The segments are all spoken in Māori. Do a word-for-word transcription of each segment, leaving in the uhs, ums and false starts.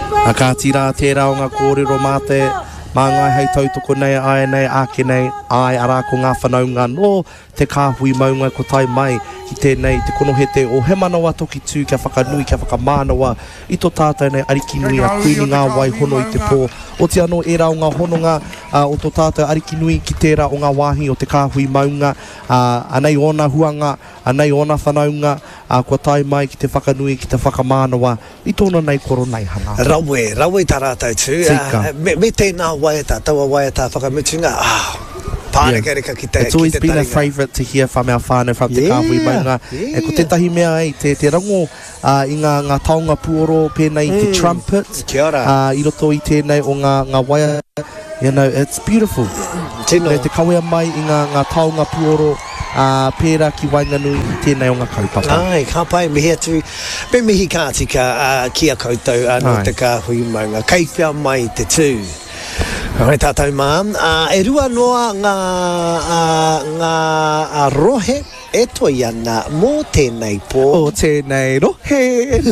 A ka tira tērā o ngā kōrero mā te mā ngai hei tautoko nei, ai nei, ake nei, ai ara ko ngā whanaunga no te kāhui maunga ko tai mai ki tēnei te konohete o he manawa toki tū kia whakanui, kia whakamānawa i tō tātou nei ariki nui a kuini ngā wai hono i te pō. O te anō e rā o ngā hononga uh, o tō tātou ariki nui ki tērā o ngā wāhi o te kāhui maunga, uh, anei ona huanga, anei ona whanaunga, uh, kua tai mai ki te whakanui, ki te whakamānawa i tōna nei koro nei hana. Rawe, rawe tā rātou tū. Uh, me, me tēnā waiata, taua waiata whakamutunga, ah, Yeah. It's always been a favourite to hear from our whānau from te kāhui maunga. Yeah. E ko tētahi mea ei, te, te rango uh, i ngā, ngā taonga puoro pēnei mm. te trumpet. Kia ora. Uh, I roto i tēnei o ngā, ngā waia. You know, it's beautiful. Tino. Te kawea mai i ngā, ngā taonga puoro uh, pērā ki Wainganui i tēnei o ngā kaupapa. Ai, ka pai mihi atu. Me mihi kātika uh, kia koutou uh, no te kāhui maunga. Kei whia mai te tū. Hoi tātou mā, uh, e rua noa ngā, uh, ngā uh, rohe e toi ana mō tēnei pō. O tēnei rohe!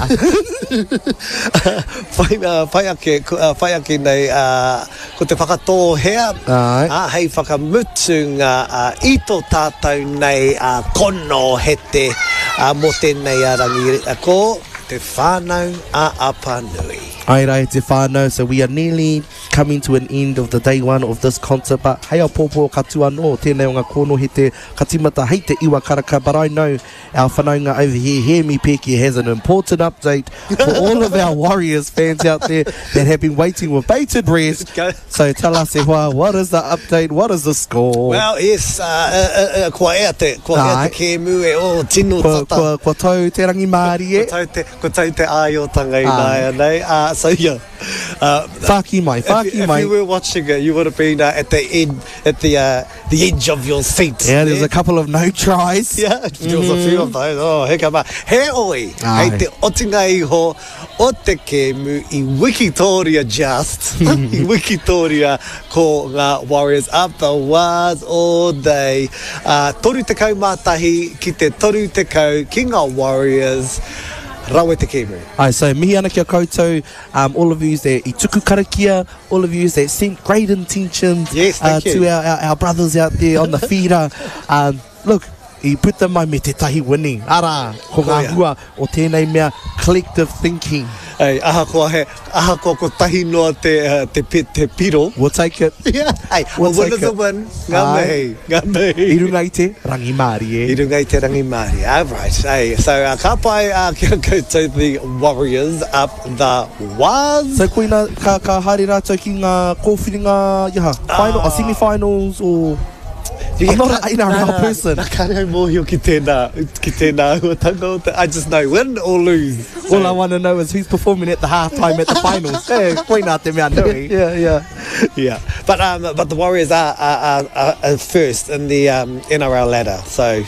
Whai, uh, whai, ake, uh, whai ake nei uh, ko te whakatō hea. Ai. Uh, hei whakamutunga uh, i tō tātou nei uh, kono hete uh, mō tēnei arangi uh, ko te whānau a Apanui. Ai rai te whānau, so we are nearly coming to an end of the day one of this concert, but hei au pōpō katua no, tēnei o ngā kōno he te katimata, hei te iwa karaka, but I know our whanaunga over here, Hear Me Peki, has an important update for all of our Warriors fans out there that have been waiting with bated breath. So tell us, e hoa, what is the update, what is the score? Well, yes, uh, uh, uh, kua ea te, kua ea te kēmu e o tino kua, tata. Kua, kua tau te rangi Māori e. Kua tau te, kua tau te aiotanga i nai anei. Uh, so yeah. Uh, Whaki mai, whaki if, mai. If you were watching it, you would have been uh, at the end, at the uh, the edge of your seat. Yeah, there's a couple of no tries. Yeah, there was a few of those. Oh, heka ma. He oi, Ai. hei te otinga iho o te kēmu i Wikitoria just. I Wikitoria ko ngā Warriors up the was all day. Uh, toru te kau mātahi ki te toru te kau ki ngā Warriors. Rawe te kēmu. Ai, so mihi ana kia koutou, um, all of you that i tuku karakia, all of you that sent great intentions yes, uh, you. to our, our, our brothers out there on the feeder. Um, look, I puta mai me te tahi winning. Ara, ko ngā hua o tēnei mea collective thinking. Hey, aha koa he, aha koa ko tahi noa te, uh, te, te, te piro. We'll take it. Yeah. Hey, we'll a win take is a it. win. Ngā mihi, ngā mihi. I runga i te rangi Māori e. I runga i te rangi Māori. All right. Hey, so uh, ka pai uh, kia koutou the Warriors up the was. So koina ka, ka haere rātou ki ngā kōwhiringa, yaha, final, uh, semi-finals or... I'm not an eight hour person. Nā kare mōhio ki tēnā, ki tēnā huatanga. I just know win or lose. All I want to know is who's performing at the halftime at the finals. Hey, koina te mea nui. Yeah, yeah, yeah. But um, but the Warriors are are, are, are first in the um, N R L ladder. So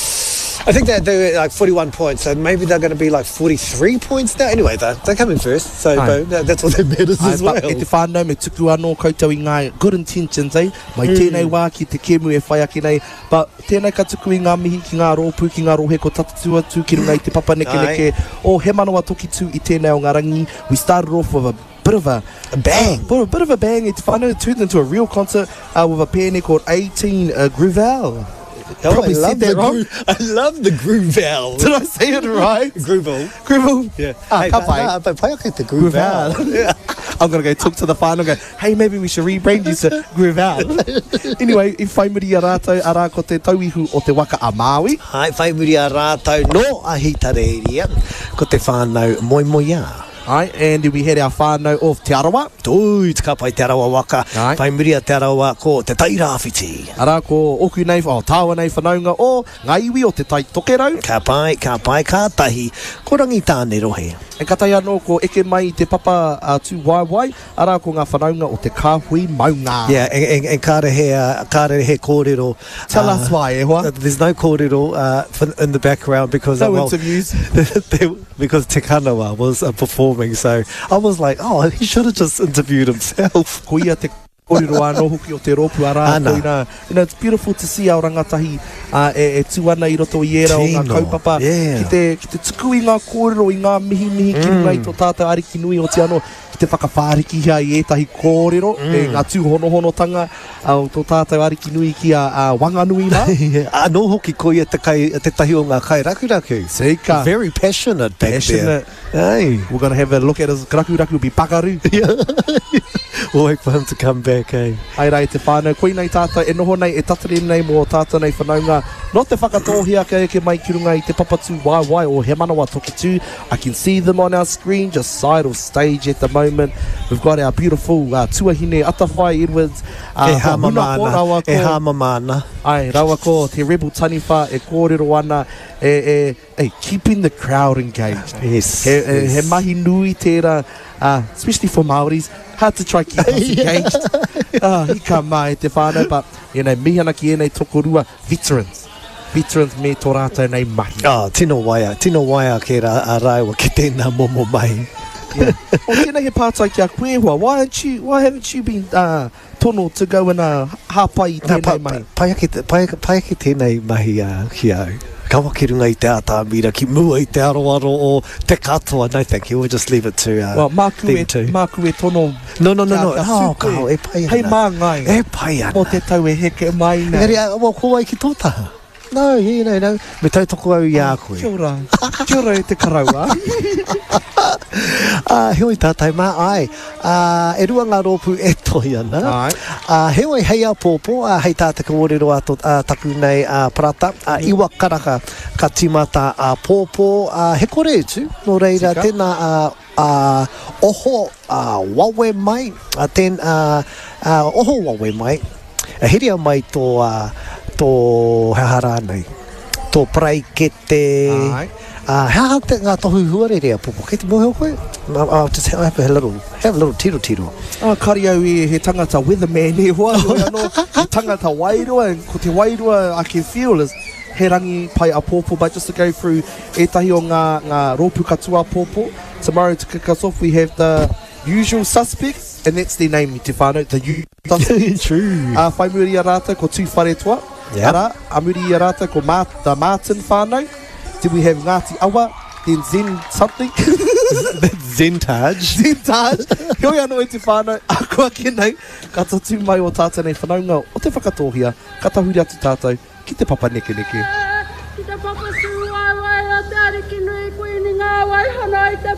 I think they're, they're like forty-one points. So maybe they're going to be like forty-three points now. Anyway, they're, they're coming first. So boom, that's what that matters as well. E te whānau me tuku anō koutou i ngā good intentions, eh? Mai mm. tēnei wā ki te kēmu e whai ake nei. But tēnei ka tuku i ngā mihi ki ngā rōpū, ki ngā rohe ko tatatua tū ki runga i te papa neke neke. O he manawa toki tū i tēnei o ngā rangi. We started off with a bit of a, a bang. Uh, a bit of a bang. E te whānau turned into a real concert uh, with a pēne called eighteen uh, Groovel. Oh, Probably I said that wrong. I love the Groovel. Did I say it right? Groovel. Groovel. Yeah. Ah, hey, ka but, pai. nah, but pai ake te Groovel. Yeah. I'm going to go talk to the whānau and go, hey, maybe we should rebrand you to Groovel. Anyway, I whai muri a rātou a rā ko te tauihu o te waka a Māui. Hai, whai muri a rātou no a hitareria ko te whānau moi moia. Ai, and we had our whānau of Te Arawa. Tui, te kapai Te Arawa waka. Ai. Whai muri a Te Arawa ko te tairāwhiti. Ara ko oku nei, o tāua nei whanaunga o ngā iwi o te tai tokerau. Ka pai, ka pai, ka tahi, ko rangi tāne rohe. E katai anō ko eke mai te papa uh, tū waiwai, ara ko ngā whanaunga o te kāhui maunga. Yeah, and, and, and kāre he, uh, kāre he kōrero. Tell uh, us why, e hoa? There's no kōrero uh, in the background because... No uh, well, interviews. because Te Kanawa was uh, performing, so I was like, oh, he should have just interviewed himself. Ko ia te kōrero anō hoki o te rōpu ara. Koina. You know, it's beautiful to see our rangatahi uh, e, e tuana i roto i era o ngā kaupapa. Yeah. Ki te, ki te tuku i ngā kōrero i ngā mihi mihi ki mm. nei tō tātou ariki nui o te anō. ki te whakawhāriki hia i ētahi kōrero, mm. e ngā tūhonohonotanga au tō tātou ariki nui ki a, a Wanganui nā. Anō hoki koe te, kai, te tahi o ngā kai rakuraku. Seika. Very passionate back Passionate. there. Hey. We're going to have a look at his rakuraku, will be pakaru. We'll wait for him to come back, eh? Ai rai te whānau, koe nei tātou, e noho nei, e tatari nei mō tātou nei whanaunga. No te whakatōhia ka eke mai ki runga i te papatū waiwai o he manawa toki tū. I can see them on our screen, just side of stage at the moment. We've got our beautiful uh, tuahine Atawhai Edwards. Uh, e hama mana, e hama mana. Ai, rawa ko, te rebel taniwha, e kōrero ana, e, e, e, keeping the crowd engaged. Yes. He, yes. he mahi nui tērā, uh, especially for Māoris, hard to try keep us engaged. uh, I ka mai te whānau, but, you know, mihana ki enei tokorua, veterans. Veterans me tō rātou nei mahi. Oh, tino waia, tino waia ke ra, a raiwa ki tēnā momo mai. Yeah. O tēnei he pātai ki a koe hoa, why haven't you, why haven't you been uh, tono to go and uh, hāpai i tēnei pa, mai? Pai ake, pai, pai ake tēnei mahi uh, ki au. Kawa ki runga i te ātāmira, ki mua i te aroaro o te katoa. No, thank you, we'll just leave it to uh, well, māku them e, two. Māku e tono. No, no, no, no. Ka, ka Oh, suke. kao, e pai ana. Hei mā ngai. E pai ana. O te tau e heke mai nei. Ngari, uh, well, ko ai ki tō taha. No, you know, no. Me tau toko au i a koe. Kia ora. Kia ora e te karaua. uh, Heoi tātai mā, ai. Uh, e rua ngā rōpu e toi ana. Ai. Uh, heoi hei a pōpō, uh, hei tātai ka orero ato uh, taku nei uh, parata. Uh, iwa karaka ka timata a uh, pōpō. Uh, he kore etu, no reira, Sika. tēnā uh, uh, oho uh, wawe mai. Uh, ten, uh, uh, oho wawe mai. Uh, hiria mai tō... Uh, tō hehara nei, tō praikete, Ai. uh, hea te ngā tohu huare rea popo, kei te mohe o koe? I'll, I'll just have a little, have a little tiro tiro. Ah, kari au e he tangata weatherman e hoa, hoa anō, he tangata wairua, ko te wairua I can feel is he rangi pai a pōpō, but just to go through etahi o ngā, ngā rōpu katoa pōpō. Tomorrow to kick us off we have the usual suspects, and that's their name i te whānau, the usual suspects. True. Uh, whai muri a rāta ko tū whare toa. Yeah. Ara, a muri a rāta ko Ma, the Martin whānau. Then we have Ngāti Awa, then Zen something. Zentage. Zentage. Hoi anō e te whānau, a kua ki nei, ka tatu mai o tātou nei whanaunga o te whakatōhia, ka tahuri atu tātou, ki te papa neke neke. Ki te papa sū ai wai a te ariki nui koe ni ngā waihana i te